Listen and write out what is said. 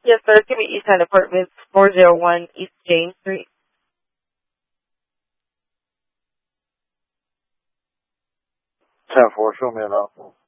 Yes, sir. It's going to be East Side Apartments, 401 East James Street. 10-4, show me an offer.